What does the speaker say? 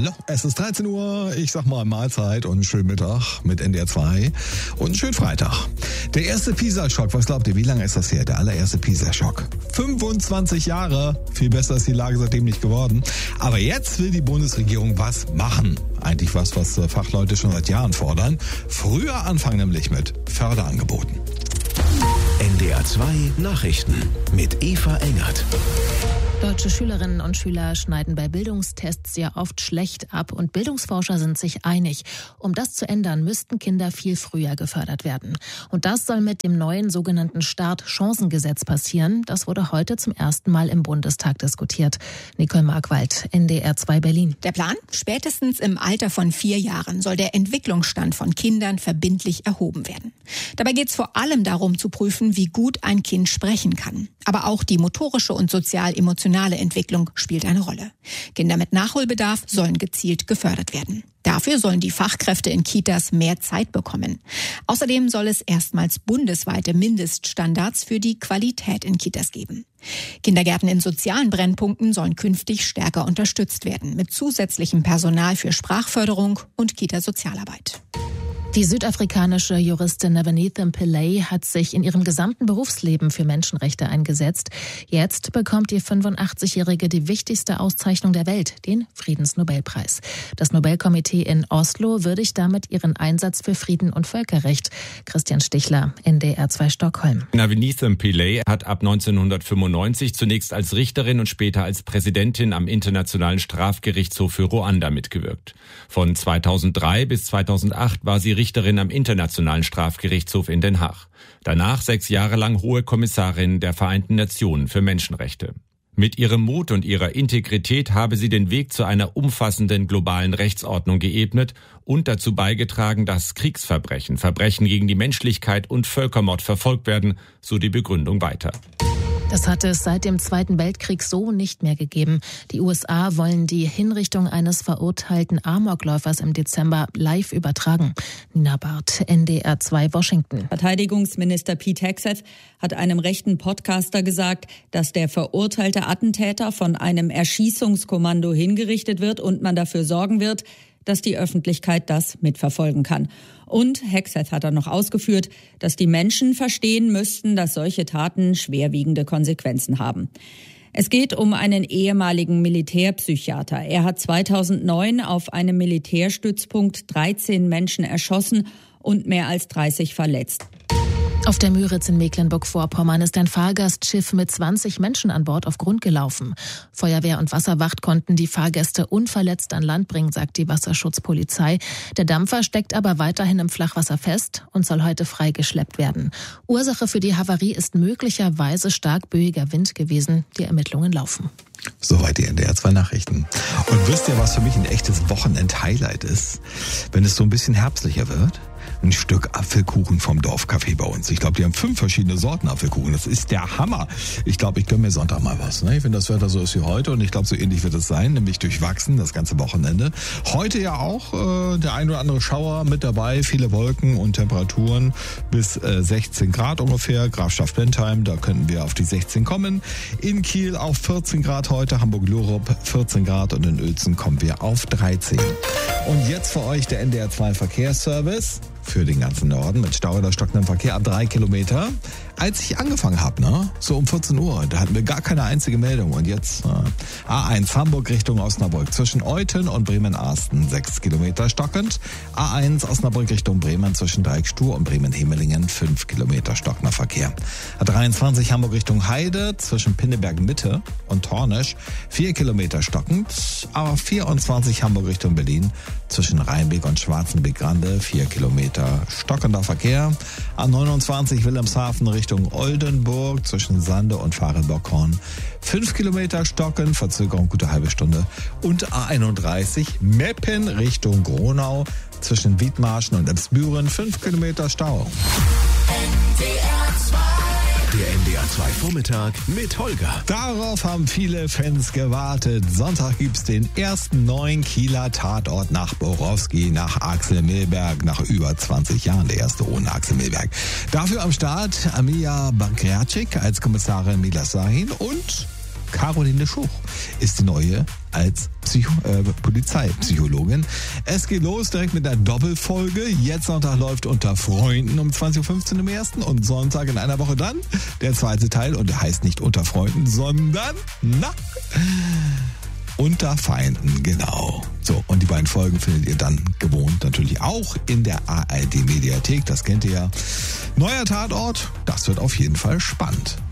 Hallo, es ist 13 Uhr. Ich sag mal Mahlzeit und schönen Mittag mit NDR 2 und schönen Freitag. Der erste PISA-Schock, was glaubt ihr, wie lange ist das her? Der allererste PISA-Schock. 25 Jahre. Viel besser ist die Lage seitdem nicht geworden. Aber jetzt will die Bundesregierung was machen. Eigentlich was Fachleute schon seit Jahren fordern. Früher anfangen nämlich mit Förderangeboten. NDR 2 Nachrichten mit Eva Engert. Deutsche Schülerinnen und Schüler schneiden bei Bildungstests ja oft schlecht ab und Bildungsforscher sind sich einig. Um das zu ändern, müssten Kinder viel früher gefördert werden. Und das soll mit dem neuen sogenannten Start-Chancengesetz passieren. Das wurde heute zum ersten Mal im Bundestag diskutiert. Nicole Markwald, NDR 2 Berlin. Der Plan? Spätestens im Alter von 4 Jahren soll der Entwicklungsstand von Kindern verbindlich erhoben werden. Dabei geht es vor allem darum zu prüfen, wie gut ein Kind sprechen kann. Aber auch die motorische und sozial-emotionale Entwicklung spielt eine Rolle. Kinder mit Nachholbedarf sollen gezielt gefördert werden. Dafür sollen die Fachkräfte in Kitas mehr Zeit bekommen. Außerdem soll es erstmals bundesweite Mindeststandards für die Qualität in Kitas geben. Kindergärten in sozialen Brennpunkten sollen künftig stärker unterstützt werden, mit zusätzlichem Personal für Sprachförderung und Kita-Sozialarbeit. Die südafrikanische Juristin Navenethem Pillay hat sich in ihrem gesamten Berufsleben für Menschenrechte eingesetzt. Jetzt bekommt die 85-Jährige die wichtigste Auszeichnung der Welt, den Friedensnobelpreis. Das Nobelkomitee in Oslo würdigt damit ihren Einsatz für Frieden und Völkerrecht. Christian Stichler, NDR 2 Stockholm. Navenethem Pillay hat ab 1995 zunächst als Richterin und später als Präsidentin am Internationalen Strafgerichtshof für Ruanda mitgewirkt. Von 2003 bis 2008 war sie Richterin am Internationalen Strafgerichtshof in Den Haag. Danach 6 Jahre lang Hohe Kommissarin der Vereinten Nationen für Menschenrechte. Mit ihrem Mut und ihrer Integrität habe sie den Weg zu einer umfassenden globalen Rechtsordnung geebnet und dazu beigetragen, dass Kriegsverbrechen, Verbrechen gegen die Menschlichkeit und Völkermord verfolgt werden, so die Begründung weiter. Das hat es seit dem Zweiten Weltkrieg so nicht mehr gegeben. Die USA wollen die Hinrichtung eines verurteilten Amokläufers im Dezember live übertragen. Nina Barth, NDR 2 Washington. Verteidigungsminister Pete Hegseth hat einem rechten Podcaster gesagt, dass der verurteilte Attentäter von einem Erschießungskommando hingerichtet wird und man dafür sorgen wird, dass die Öffentlichkeit das mitverfolgen kann. Und Hegseth hat dann noch ausgeführt, dass die Menschen verstehen müssten, dass solche Taten schwerwiegende Konsequenzen haben. Es geht um einen ehemaligen Militärpsychiater. Er hat 2009 auf einem Militärstützpunkt 13 Menschen erschossen und mehr als 30 verletzt. Auf der Müritz in Mecklenburg-Vorpommern ist ein Fahrgastschiff mit 20 Menschen an Bord auf Grund gelaufen. Feuerwehr und Wasserwacht konnten die Fahrgäste unverletzt an Land bringen, sagt die Wasserschutzpolizei. Der Dampfer steckt aber weiterhin im Flachwasser fest und soll heute freigeschleppt werden. Ursache für die Havarie ist möglicherweise stark böiger Wind gewesen. Die Ermittlungen laufen. Soweit die NDR 2 Nachrichten. Und wisst ihr, was für mich ein echtes Wochenend-Highlight ist? Wenn es so ein bisschen herbstlicher wird? Ein Stück Apfelkuchen vom Dorfcafé bei uns. Ich glaube, die haben 5 verschiedene Sorten Apfelkuchen. Das ist der Hammer. Ich glaube, ich gönne mir Sonntag mal was. Ne? Wenn das Wetter so ist wie heute, und ich glaube, so ähnlich wird es sein, nämlich durchwachsen, das ganze Wochenende. Heute ja auch der ein oder andere Schauer mit dabei, viele Wolken und Temperaturen bis 16 Grad ungefähr. Grafschaft Bentheim, da könnten wir auf die 16 kommen. In Kiel auf 14 Grad heute, Hamburg-Lurup 14 Grad und in Uelzen kommen wir auf 13. Und jetzt für euch der NDR 2 Verkehrsservice für den ganzen Norden mit Stau oder stockendem Verkehr ab 3 Kilometer. Als ich angefangen habe, so um 14 Uhr, da hatten wir gar keine einzige Meldung. Und jetzt A1 Hamburg Richtung Osnabrück zwischen Euthen und Bremen-Arsten 6 Kilometer stockend. A1 Osnabrück Richtung Bremen zwischen Dreieckstuhl und Bremen-Hemelingen 5 Kilometer stockender Verkehr. A23 Hamburg Richtung Heide zwischen Pinneberg Mitte und Tornisch 4 Kilometer stockend. A24 Hamburg Richtung Berlin zwischen Rheinbeck und Schwarzenbeck-Grande 4 Kilometer stockender Verkehr. A29 Wilhelmshaven Richtung Oldenburg zwischen Sande und Fahrenbockhorn 5 Kilometer stocken, Verzögerung gute halbe Stunde. Und A31 Meppen Richtung Gronau zwischen Wiedmarschen und Emsbüren 5 Kilometer Stau. Der NDR 2 Vormittag mit Holger. Darauf haben viele Fans gewartet. Sonntag gibt's den ersten neuen Kieler Tatort nach Borowski, nach Axel Milberg, nach über 20 Jahren, der erste ohne Axel Milberg. Dafür am Start Amilia Bankratschik als Kommissarin Mila Sahin und Caroline Schuch ist die neue als Polizeipsychologin. Es geht los direkt mit einer Doppelfolge. Jetzt Sonntag läuft Unter Freunden um 20.15 Uhr im ersten und Sonntag in einer Woche dann der zweite Teil und der heißt nicht Unter Freunden, sondern Unter Feinden, genau. So, und die beiden Folgen findet ihr dann gewohnt natürlich auch in der ARD-Mediathek. Das kennt ihr ja. Neuer Tatort, das wird auf jeden Fall spannend.